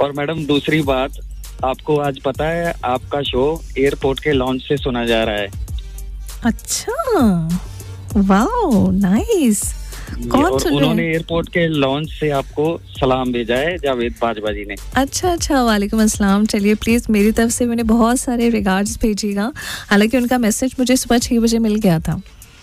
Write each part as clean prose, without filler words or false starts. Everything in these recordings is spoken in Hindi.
और मैडम दूसरी बात, आपको आज पता है आपका शो एयरपोर्ट के लॉन्च से सुना जा रहा है। अच्छा, वाओ, नाइस। कौन सुन रहे हैं? उन्होंने एयरपोर्ट के लॉन्च से आपको सलाम भेजा है जावेद बाजवा जी ने। अच्छा, वालेकुम अस्सलाम। चलिए प्लीज मेरी तरफ से मैंने बहुत सारे रिगार्ड्स भेजिएगा। हालांकि उनका मैसेज मुझे सुबह 6 बजे मिल गया था।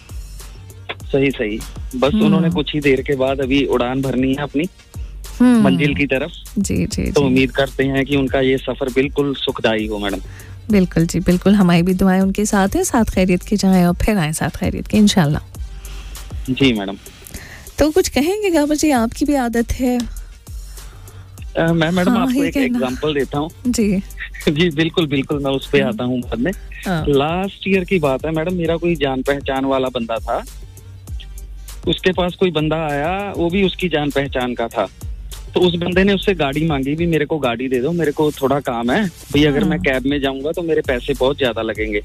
सही, बस उन्होंने कुछ ही देर के बाद अभी उड़ान भरनी है अपनी मंजिल की तरफ। जी, तो उम्मीद करते हैं कि उनका ये सफर बिल्कुल सुखदायी हो मैडम। बिल्कुल जी, बिल्कुल। हमारी भी दुआएं उनके साथ है, साथ खैरियत के जाएं और फिर आए साथ खैरियत के, इंशाल्लाह। जी मैडम। तो कुछ कहेंगे गाबर जी? आपकी भी आदत है। मैं मैडम आपको एक एग्जांपल देता हूँ। जी जी बिल्कुल, मैं उस पे आता हूँ बाद में। लास्ट ईयर की बात है मैडम, मेरा कोई जान पहचान वाला बंदा था, उसके पास कोई बंदा आया, वो भी उसकी जान पहचान का था। तो उस बंदे ने उससे गाड़ी मांगी भी, मेरे को गाड़ी दे दो, मेरे को थोड़ा काम है भाई, अगर मैं कैब में जाऊंगा तो मेरे पैसे बहुत ज्यादा लगेंगे।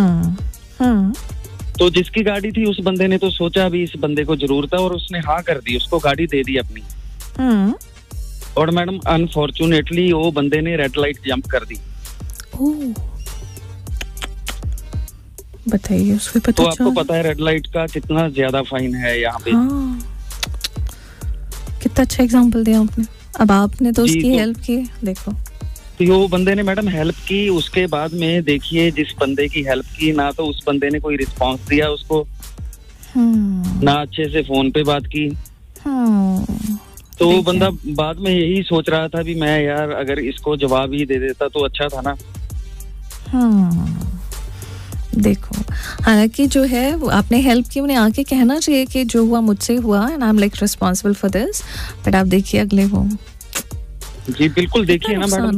तो जिसकी गाड़ी थी उस बंदे ने तो सोचा भी इस बंदे को जरूरत है, और उसने हाँ कर दी, उसको गाड़ी दे दी अपनी। और मैडम अनफॉर्चुनेटली वो बंदे ने रेड लाइट जंप कर दी। बताइए, उसको पता तो आपको पता है रेड लाइट का कितना ज्यादा फाइन है यहाँ पे। कितना अच्छा एग्जांपल दिया आपने। अब आपने तो उसकी हेल्प की, देखो। तो वो बंदे ने मैडम हेल्प की, उसके बाद में देखिए जिस बंदे की हेल्प की ना, तो उस बंदे ने कोई रिस्पांस दिया उसको, ना अच्छे से फोन पे बात की। तो वो बंदा बाद में यही सोच रहा था भी मैं यार अगर इसको जवाब ही दे देता तो अच्छा था ना। देखो, हालांकि जो है वो आपने हेल्प की, उन्हें आके कहना चाहिए कि जो हुआ मुझसे हुआ and I am like responsible for this, but आप देखिए अगले वो। जी बिल्कुल, देखिए ना मैडम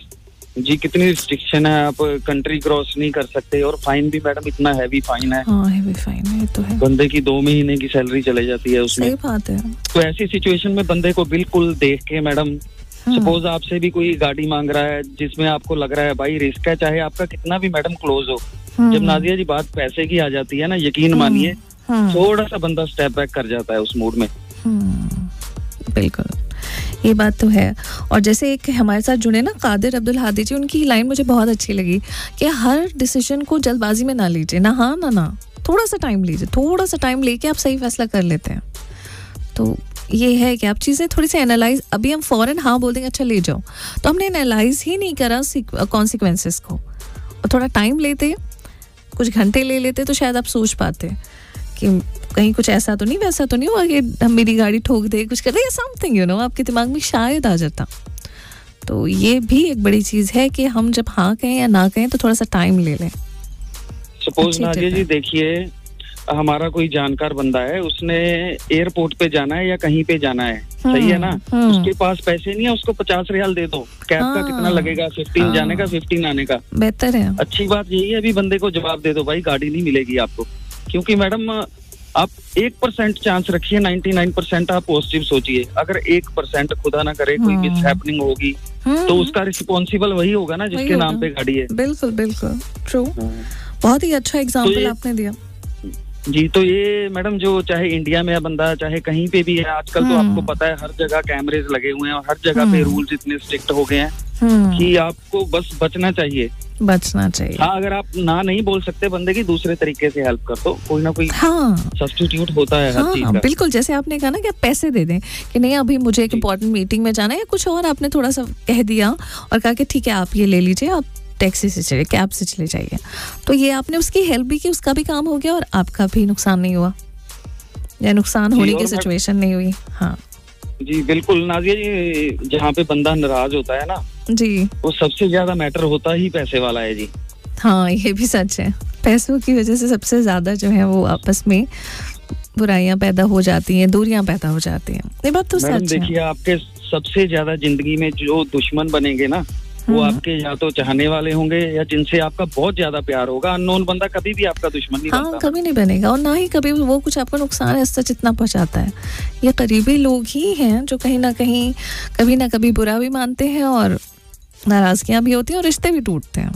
कितनी रिस्ट्रिक्शन है, आप कंट्री क्रॉस नहीं कर सकते, और फाइन भी मैडम इतना हैवी फाइन है। हैवी फाइन है, तो है। बंदे की 2 महीने की सैलरी चले जाती है उसमें। सही बात है। तो ऐसी सिचुएशन में बंदे को बिल्कुल देख के मैडम, सपोज आपसे भी कोई गाड़ी मांग रहा है जिसमें आपको लग रहा है भाई रिस्क है, चाहे आपका कितना भी मैडम क्लोज हो, जब नाजिया जी बात पैसे की आ जाती है ना, यकीन मानिए थोड़ा सा बंदा स्टेप बैक कर जाता है उस मूड में। बिल्कुल, ये बात तो है। और जैसे एक हमारे साथ जुड़े ना कादिर अब्दुल हादी जी, उनकी लाइन मुझे बहुत अच्छी लगी कि हर डिसीजन को जल्दबाजी में ना लीजिए, ना हाँ ना, थोड़ा सा टाइम लीजिए, थोड़ा सा टाइम लेके आप सही फैसला कर लेते हैं। तो ये है कि आप चीज़ें थोड़ी सी एनालाइज, अभी हम फौरन हाँ बोल देंगे अच्छा ले जाओ, तो हमने एनालाइज ही नहीं करा कॉन्सिक्वेंसेस को, और थोड़ा टाइम लेते, कुछ घंटे ले लेते, तो शायद आप सोच पाते कि कहीं कुछ ऐसा तो नहीं, वैसा तो नहीं हुआ कि मेरी गाड़ी ठोक दे, कुछ कर दे, समथिंग आपके दिमाग में शायद आ जाता। तो ये भी एक बड़ी चीज़ है कि हम जब हाँ कहें या ना कहें तो थोड़ा सा टाइम ले लें। सपोज नाजिया जी देखिए, हमारा कोई जानकार बंदा है, उसने एयरपोर्ट पे जाना है या कहीं पे जाना है, सही है ना, उसके पास पैसे नहीं है, उसको 50 रियाल दे दो। कैब का कितना लगेगा? 15 जाने का, 15 आने का। बेहतर है। अच्छी बात यही है, अभी बंदे को जवाब दे दो भाई गाड़ी नहीं मिलेगी आपको, क्योंकि मैडम आप 1% चांस रखिए, 99% आप पॉजिटिव सोचिए। अगर 1% खुदा ना करे कोई मिस हैपनिंग होगी तो उसका रिस्पॉन्सिबल वही होगा ना जिसके नाम पे गाड़ी है। बिल्कुल ट्रू। बहुत ही अच्छा एग्जांपल आपने दिया। जी, तो ये मैडम जो चाहे इंडिया में है बंदा, चाहे कहीं पे भी है, आजकल तो आपको पता है हर जगह कैमरेज लगे हुए हैं और हर जगह पे रूल्स इतने स्ट्रिक्ट हो गए हैं कि आपको बस बचना चाहिए। हाँ, अगर आप ना नहीं बोल सकते बंदे की, दूसरे तरीके से हेल्प कर दो, कोई ना कोई सब्स्टिट्यूट होता है हर चीज का। बिल्कुल, जैसे आपने कहा ना कि आप पैसे दे दें कि नहीं अभी मुझे एक इम्पोर्टेंट मीटिंग में जाना है या कुछ और, आपने थोड़ा सा कह दिया और कहा कि ठीक है आप ये ले लीजिए, आप टैक्सी से चले, कैब से चले जाइए, तो ये आपने उसकी हेल्प भी की, उसका भी काम हो गया और आपका भी नुकसान नहीं हुआ या नुकसान होने की सिचुएशन नहीं हुई। हाँ जी बिल्कुल नाजिया जी, जहाँ पे बंदा नाराज होता है ना जी, वो सबसे ज्यादा मैटर होता ही पैसे वाला है जी। हाँ, ये भी सच है। पैसों की वजह से सबसे ज्यादा जो है वो आपस में बुराइयां पैदा हो जाती हैं, दूरियां पैदा हो जाती हैं। ये बात तो सच है। देखिए, आपके सबसे ज्यादा जिंदगी में जो दुश्मन बनेंगे ना, वो आपके या तो चाहने वाले होंगे या जिनसे आपका बहुत ज्यादा प्यार होगा। अननोन बंदा कभी भी आपका दुश्मन नहीं बनता। कभी नहीं बनेगा, और ना ही कभी वो कुछ आपको नुकसान ऐसा जितना पहुंचाता है। ये करीबी लोग ही हैं जो कहीं ना कहीं कभी ना कभी बुरा भी मानते हैं और नाराजगियां भी होती हैं और रिश्ते भी टूटते हैं।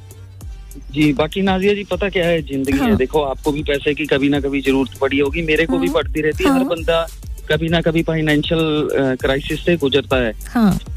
जी, बाकी नाजिया जी पता क्या है, जिंदगी है, देखो आपको भी पैसे की कभी ना कभी जरूरत पड़ी होगी, मेरे को भी पड़ती रहती है। हर बंदा कभी ना कभी फाइनेंशियल क्राइसिस से गुजरता है।